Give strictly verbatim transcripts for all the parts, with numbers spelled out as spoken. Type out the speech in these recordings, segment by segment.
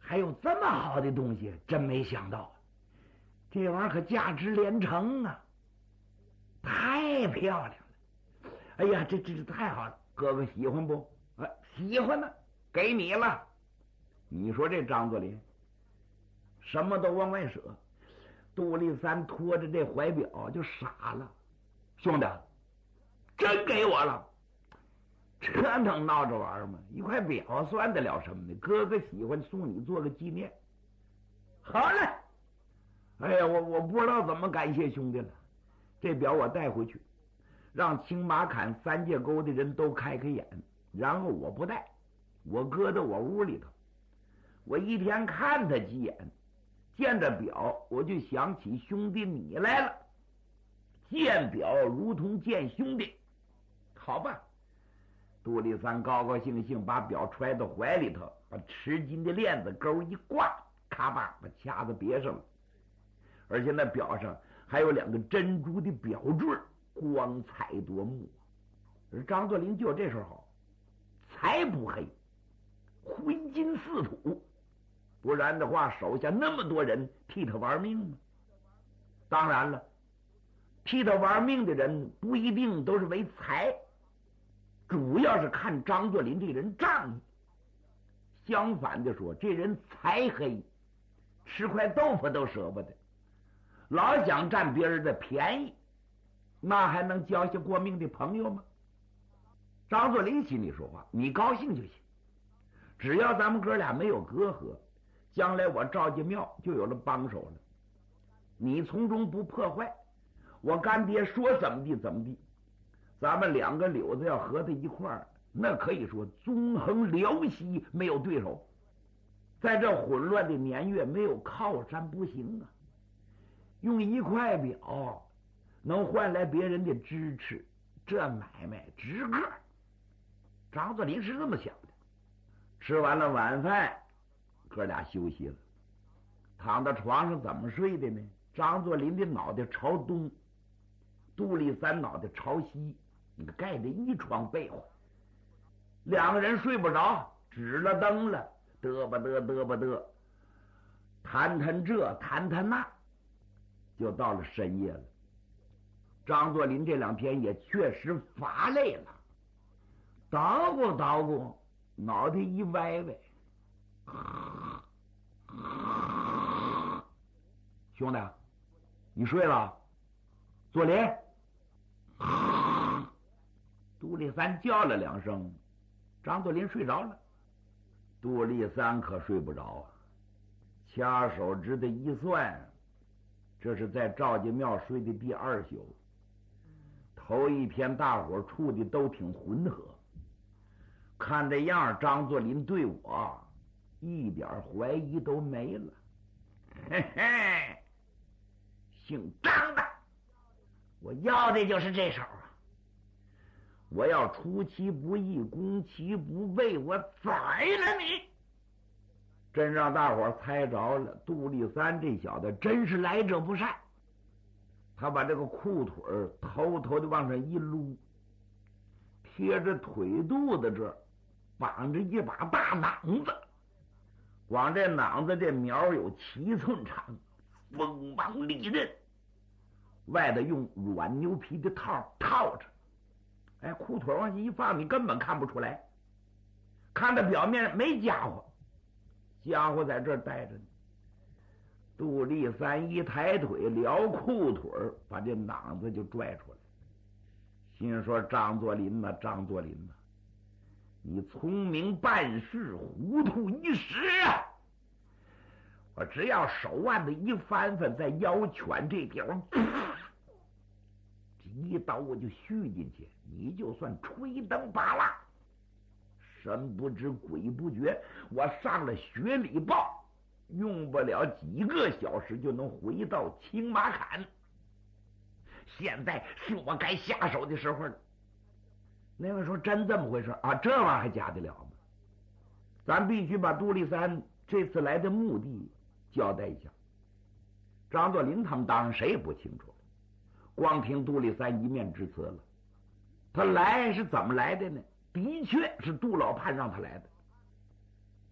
还有这么好的东西，真没想到，这玩意儿可价值连城啊！太漂亮了！哎呀，这这这太好了，哥哥喜欢不？啊，喜欢呢，给你了。你说这张作霖什么都往外舍，杜立三拖着这怀表就傻了。兄弟，真给我了？这能闹着玩吗？一块表算得了什么呢？哥哥喜欢，送你做个纪念。好嘞！哎呀，我我不知道怎么感谢兄弟了。这表我带回去，让青马坎三界沟的人都开开眼。然后我不带，我搁到我屋里头。我一天看他几眼，见着表我就想起兄弟你来了。见表如同见兄弟，好吧。杜立三高高兴兴把表揣到怀里头，把持金的链子钩一挂，咔吧把卡子别上了。而且那表上还有两个珍珠的表坠，光彩夺目。而张作霖就这时候好，才不黑，灰金似土，不然的话手下那么多人替他玩命吗？当然了，替他玩命的人不一定都是为财，主要是看张作霖这人仗义。相反的说，这人才黑，吃块豆腐都舍不得，老想占别人的便宜，那还能交下过命的朋友吗？张作霖心里说话，你高兴就行，只要咱们哥俩没有隔阂，将来我赵家庙就有了帮手了。你从中不破坏，我干爹说怎么地怎么地，咱们两个柳子要合在一块儿，那可以说纵横辽西没有对手。在这混乱的年月，没有靠山不行啊。用一块表能换来别人的支持，这买卖值个。张作霖是这么想的。吃完了晚饭，哥俩休息了，躺到床上怎么睡的呢？张作霖的脑袋朝东，杜立三脑袋朝西，你盖着一床被窝，两个人睡不着，指了灯了，嘚吧嘚嘚吧嘚，谈谈这谈谈那，就到了深夜了。张作霖这两天也确实乏累了，捣鼓捣鼓，脑袋一歪歪，兄弟，你睡了？作霖，杜立三叫了两声，张作霖睡着了。杜立三可睡不着啊，掐手指头一算，这是在赵家庙睡的第二宿。头一天大伙处的都挺浑和，看这样张作霖对我一点怀疑都没了。嘿嘿，姓张的，我要的就是这手啊！我要出其不意，攻其不备，我宰了你！真让大伙猜着了，杜立三这小子真是来者不善。他把这个裤腿偷偷的往上一撸，贴着腿肚子这儿绑着一把大囊子，光这囊子这苗有七寸长，锋芒利刃，外头用软牛皮的套套着。哎，裤腿往下一放，你根本看不出来，看着表面没家伙，家伙在这儿待着呢。杜立三一抬腿撩裤腿，把这囊子就拽出来，心说张作霖呐，张作霖呐，你聪明办事，糊涂一时啊！我只要手腕子一翻翻，在腰圈这地方，这一刀我就续进去，你就算吹灯拔蜡，神不知鬼不觉，我上了雪里豹，用不了几个小时就能回到青马坎。现在是我该下手的时候了。那位说真这么回事啊？这玩意儿还假得了吗？咱必须把杜立三这次来的目的交代一下。张作霖他们当然谁也不清楚了，光听杜立三一面之词了。他来是怎么来的呢？的确是杜老判让他来的。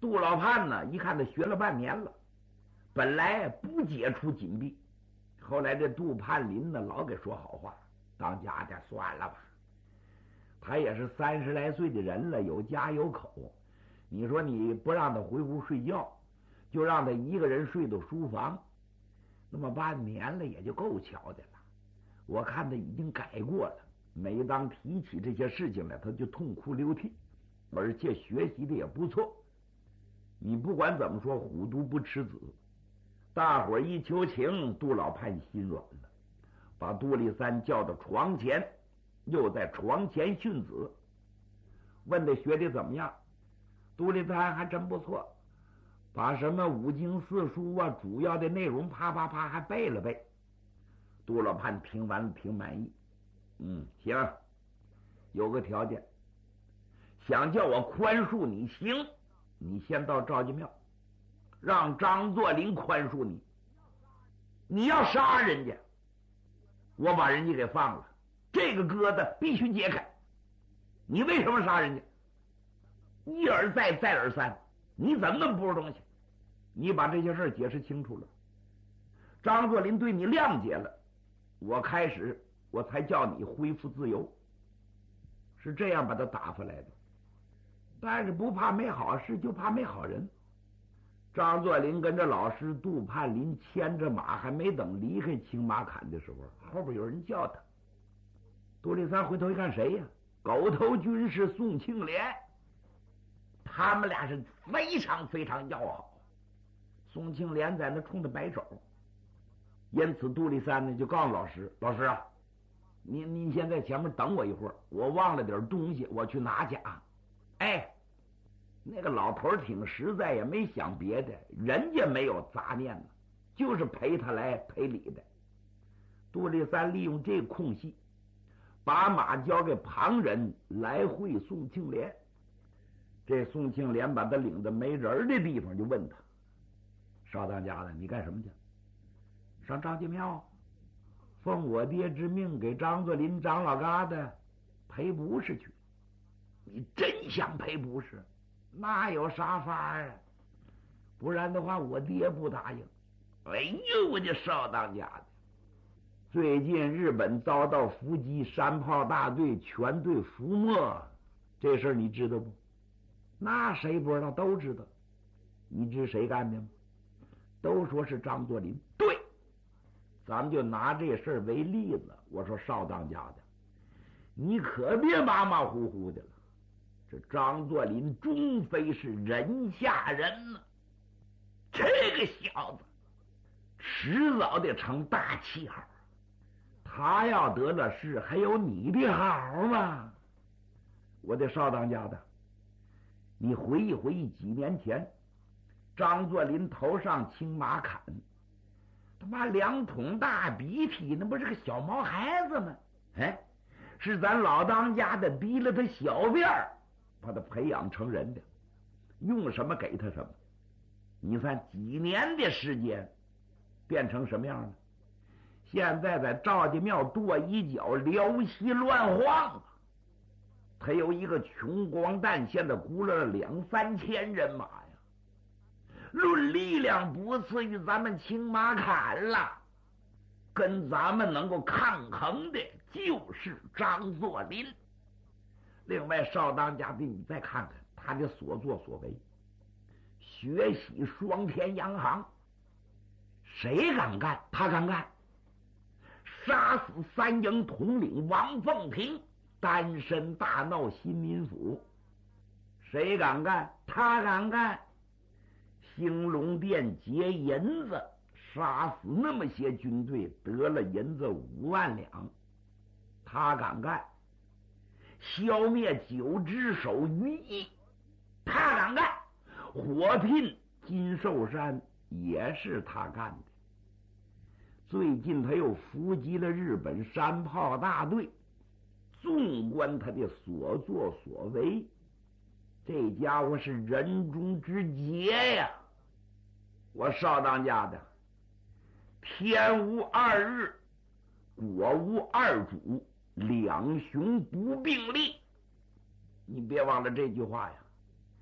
杜老判呢，一看他学了半年了，本来不解除禁闭，后来这杜盼林呢，老给说好话，当家的算了吧。他也是三十来岁的人了，有家有口，你说你不让他回屋睡觉，就让他一个人睡到书房，那么半年了也就够瞧的了。我看他已经改过了，每当提起这些事情来，他就痛哭流涕，而且学习的也不错。你不管怎么说，虎毒不吃子，大伙儿一求情，杜老判心软了，把杜立三叫到床前，又在床前训子，问他学的怎么样。杜立三还真不错，把什么五经四书啊，主要的内容啪啪啪还背了背。杜老判听完了挺满意，嗯，行，有个条件，想叫我宽恕你行，你先到赵家庙，让张作霖宽恕你。你要杀人家，我把人家给放了，这个疙瘩必须解开。你为什么杀人家？一而再再而三，你怎么那么不是东西？你把这些事解释清楚了，张作霖对你谅解了，我开始我才叫你恢复自由，是这样把他打发来的。但是不怕没好事，就怕没好人。张作霖跟着老师杜盼林牵着马，还没等离开青马坎的时候，后边有人叫他。杜立三回头一看，谁呀？狗头军师宋庆龄。他们俩是非常非常要好。宋庆龄在那冲他摆手，因此杜立三呢就告诉老师：“老师啊，您您先在前面等我一会儿，我忘了点东西，我去拿去啊。”哎，那个老头挺实在，也没想别的，人家没有杂念呢，就是陪他来赔礼的。杜立三利用这空隙，把马交给旁人来会宋庆龄。这宋庆龄把他领到没人的地方，就问他：“少当家的，你干什么去？”“上张家庙，奉我爹之命，给张作霖张老疙瘩赔不是去。”“你真想赔不是？那有啥法啊？不然的话，我爹不答应。”“哎呦，我这少当家的！最近日本遭到伏击，山炮大队全队覆没，这事儿你知道不？”“那谁不知道？都知道。你知谁干的吗？都说是张作霖。对，咱们就拿这事儿为例子。我说少当家的，你可别马马虎虎的了。这张作霖终非是人下人呢，这个小子迟早得成大气号。他要得了势，还有你的好吗？我的少当家的，你回忆回忆几年前，张作霖头上青马坎，他妈两桶大鼻涕，那不是个小毛孩子吗？哎，是咱老当家的逼了他小辫儿，把他培养成人的，用什么给他什么。你看几年的时间变成什么样了？现在在赵家庙跺一脚，撩席乱晃。他有一个穷光蛋，现在雇了两三千人马呀，论力量不次于咱们青马坎了。跟咱们能够抗衡的就是张作霖。另外，少当家的，你再看看他的所作所为，学习双田洋行，谁敢干？他敢干。杀死三营统领王凤亭，单身大闹新民府，谁敢干？他敢干。兴隆殿劫银子，杀死那么些军队，得了银子五万两，他敢干。消灭九只手于毅，他敢干。火拼金寿山，也是他干的。最近他又伏击了日本山炮大队，纵观他的所作所为，这家伙是人中之杰呀！我少当家的，天无二日，国无二主，两雄不并立。你别忘了这句话呀！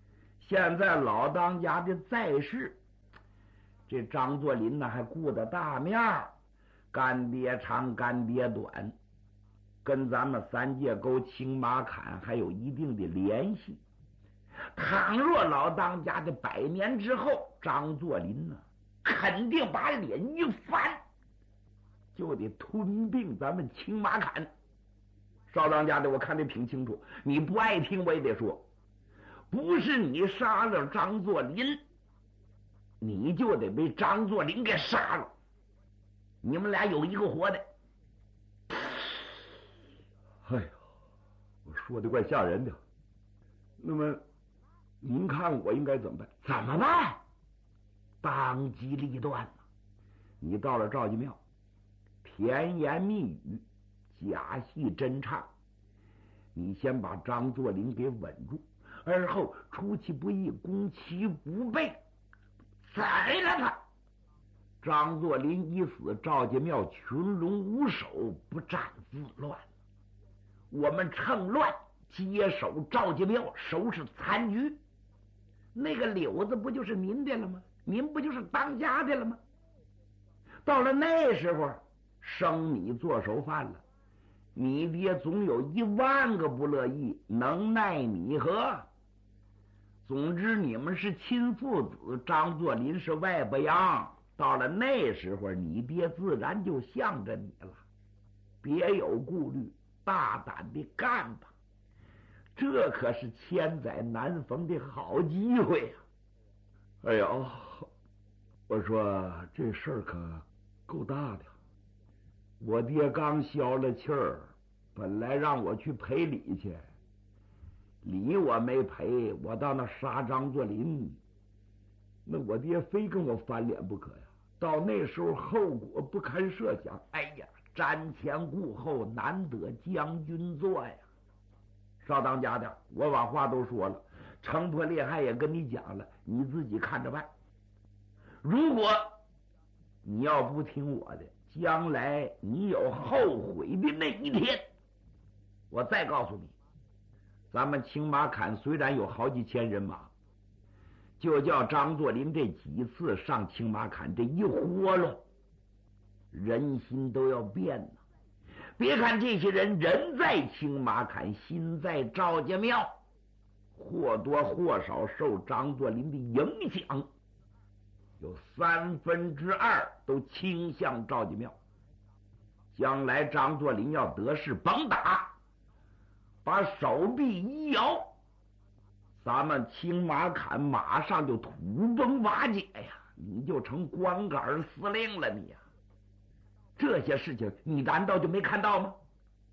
现在老当家的在世，这张作霖呢还顾得大面儿，干爹长干爹短，跟咱们三界沟青马坎还有一定的联系。倘若老当家的百年之后，张作霖呢肯定把脸一翻，就得吞并咱们青马坎。少当家的，我看得挺清楚，你不爱听我也得说，不是你杀了张作霖，你就得被张作霖给杀了，你们俩有一个活的。 哎呀，我说的怪吓人的。那么您看我应该怎么办？ 怎么办？当机立断。你到了赵家庙，甜言蜜语，假戏真唱，你先把张作霖给稳住，而后出其不意，攻其不备，宰了他。张作霖一死，赵家庙群龙无首，不战自乱。我们趁乱接手赵家庙，收拾残局。那个柳子不就是您的了吗？您不就是当家的了吗？到了那时候，生米做熟饭了，你爹总有一万个不乐意，能奈你何？总之你们是亲父子，张作霖是外伯阳，到了那时候你爹自然就向着你了。别有顾虑，大胆的干吧，这可是千载难逢的好机会呀、 啊！哎呀，我说这事儿可够大的。我爹刚消了气儿，本来让我去赔礼去，礼我没赔，我到那杀张作霖，那我爹非跟我翻脸不可呀。到那时候后果不堪设想。 哎呀，瞻前顾后，难得将军做呀。少当家的，我把话都说了，城破裂害也跟你讲了，你自己看着办。如果你要不听我的，将来你有后悔的那一天。我再告诉你，咱们青马坎虽然有好几千人马，就叫张作霖这几次上青马坎，这一活络，人心都要变了。别看这些人人在青马坎，心在赵家庙，或多或少受张作霖的影响，有三分之二都倾向赵家庙。将来张作霖要得势，甭打，把手臂一摇，咱们青马坎马上就土崩瓦解呀，你就成光杆司令了你呀！这些事情你难道就没看到吗？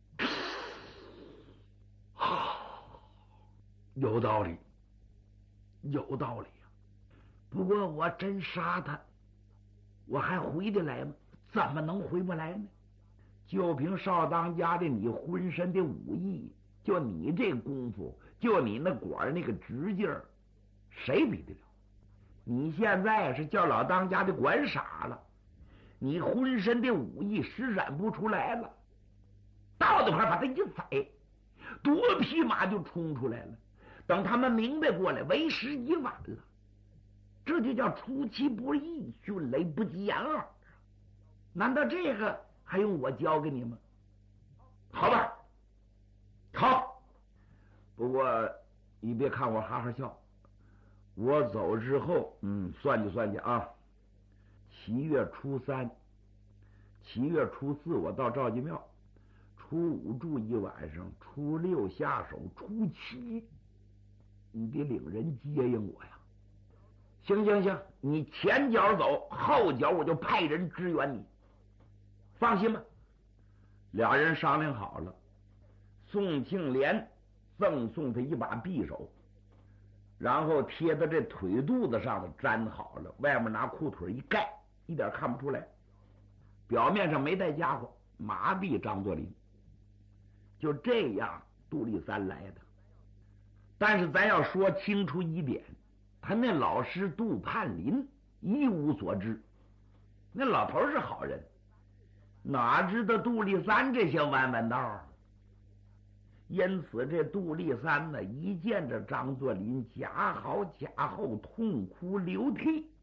有道理，有道理呀、啊。 不过我真杀他，我还回得来吗？怎么能回不来呢？就凭少当家的你浑身的武艺，就你这功夫，就你那管那个直劲儿，谁比得了？你现在是叫老当家的管傻了，你浑身的武艺施展不出来了，到那块把他一宰，多匹马就冲出来了。等他们明白过来，为时已晚了。这就叫出其不意，迅雷不及掩耳。难道这个还用我教给你吗？好吧，好。不过你别看我哈哈笑，我走之后，嗯，算计算计啊。七月初三，七月初四我到赵家庙，初五住一晚上，初六下手，初七你得领人接应我呀。行行行，你前脚走，后脚我就派人支援你，放心吧。俩人商量好了，宋庆莲赠送他一把匕首，然后贴到这腿肚子上头粘好了，外面拿裤腿一盖，一点看不出来。表面上没带家伙，麻痹张作霖。就这样，杜立三来的。但是咱要说清楚一点，他那老师杜盼林一无所知。那老头是好人，哪知道杜立三这些弯弯道？ 因此，这杜立三呢，一见着张作霖，家好家后，痛哭流涕。